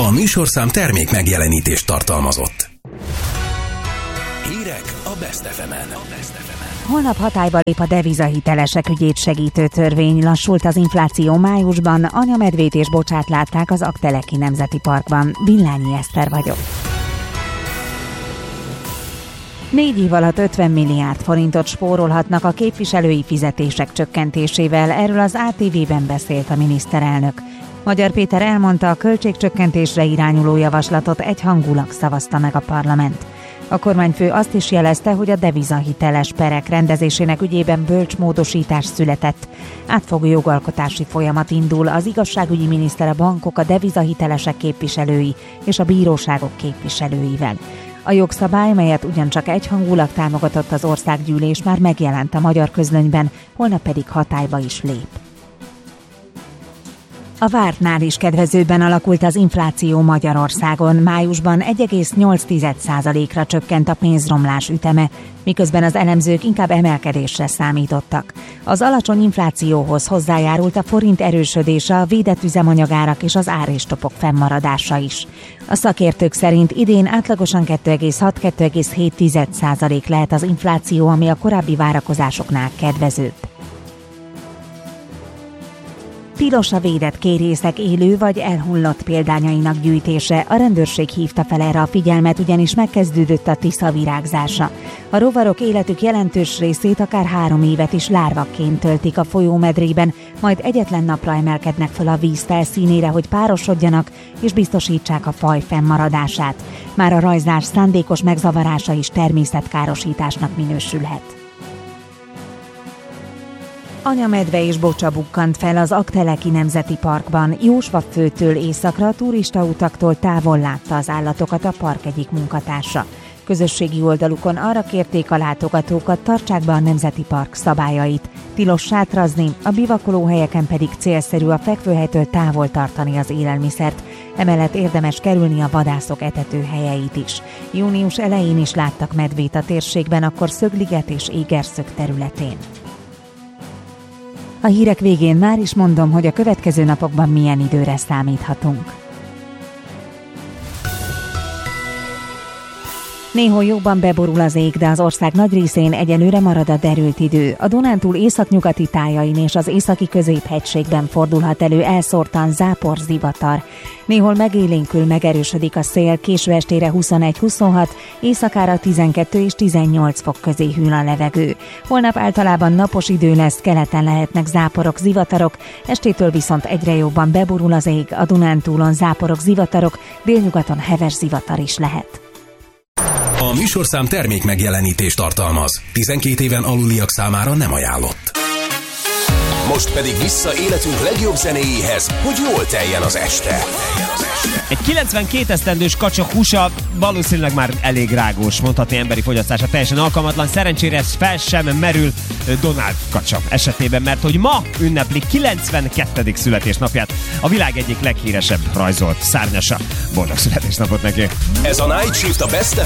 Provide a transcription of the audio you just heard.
A műsorszám termék megjelenítést tartalmazott. Hírek a Best FM-en. Holnap hatályba lép a devizahitelesek ügyét segítő törvény. Lassult az infláció májusban, anyamedvét és bocsát látták az Aggteleki Nemzeti Parkban. Villányi Eszter vagyok. 4 év alatt 50 milliárd forintot spórolhatnak a képviselői fizetések csökkentésével, erről az ATV-ben beszélt a miniszterelnök. Magyar Péter elmondta, a költségcsökkentésre irányuló javaslatot egyhangúlag szavazta meg a parlament. A kormányfő azt is jelezte, hogy a devizahiteles perek rendezésének ügyében bölcs módosítás született. Átfogó jogalkotási folyamat indul, az igazságügyi miniszter a bankok, a devizahitelesek képviselői és a bíróságok képviselőivel. A jogszabály, melyet ugyancsak egyhangulag támogatott az országgyűlés, már megjelent a magyar közlönyben, holnap pedig hatályba is lép. A vártnál is kedvezőbben alakult az infláció Magyarországon. Májusban 1,8%-ra csökkent a pénzromlás üteme, miközben az elemzők inkább emelkedésre számítottak. Az alacsony inflációhoz hozzájárult a forint erősödése, a védett üzemanyagárak és az áristopok fennmaradása is. A szakértők szerint idén átlagosan 2,6-2,7% lehet az infláció, ami a korábbi várakozásoknál kedvezőbb. Tilos a védett kérészek élő vagy elhullott példányainak gyűjtése. A rendőrség hívta fel erre a figyelmet, ugyanis megkezdődött a Tisza virágzása. A rovarok életük jelentős részét akár 3 évet is lárvakként töltik a folyómedrében, majd egyetlen napra emelkednek fel a víz felszínére, hogy párosodjanak és biztosítsák a faj fennmaradását. Már a rajzás szándékos megzavarása is természetkárosításnak minősülhet. Anyamedve és bocsa bukkant fel az Aggteleki Nemzeti Parkban. Jósvafőtől északra, turistautaktól távol látta az állatokat a park egyik munkatársa. Közösségi oldalukon arra kérték a látogatókat, tartsák be a Nemzeti Park szabályait. Tilos sátrazni, a bivakolóhelyeken pedig célszerű a fekvőhelytől távol tartani az élelmiszert. Emellett érdemes kerülni a vadászok etetőhelyeit is. Június elején is láttak medvét a térségben, akkor Szögliget és Égerszög területén. A hírek végén már is mondom, hogy a következő napokban milyen időre számíthatunk. Néhol jobban beborul az ég, de az ország nagy részén egyelőre marad a derült idő. A Dunántúl északnyugati tájain és az északi középhegységben fordulhat elő elszórtan zápor-zivatar. Néhol megélénkül, megerősödik a szél, késő estére 21-26, éjszakára 12 és 18 fok közé hűl a levegő. Holnap általában napos idő lesz, keleten lehetnek záporok, zivatarok, estétől viszont egyre jobban beborul az ég, a Dunántúlon záporok, zivatarok, délnyugaton heves zivatar is lehet. A műsorszám termék megjelenítést tartalmaz. 12 éven aluliak számára nem ajánlott. Most pedig vissza életünk legjobb zenéjéhez, hogy jól teljen az este. Egy 92 esztendős kacsa húsa valószínűleg már elég rágós, mondhatni emberi fogyasztása teljesen alkalmatlan. Szerencsére ez fel sem merül Donald kacsa esetében, mert hogy ma ünnepli 92. születésnapját a világ egyik leghíresebb rajzolt szárnyasa. Boldog születésnapot neki! Ez a Night Shift a Best